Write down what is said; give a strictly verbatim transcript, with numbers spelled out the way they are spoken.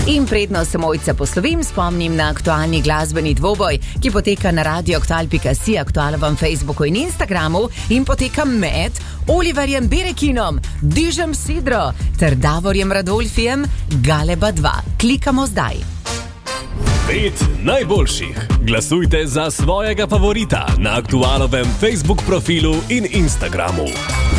In predno se mojca poslovim, spomnim na aktualni glasbeni dvoboj, ki poteka na radio aktual pika si, aktualovem Facebooku in Instagramu in poteka med Oliverjem Berekinom, Dižem Sidro ter Davorjem Radolfijem, Galeba dva. Klikamo zdaj. Pet najboljših. Glasujte za svojega favorita na aktualovem Facebook profilu in Instagramu.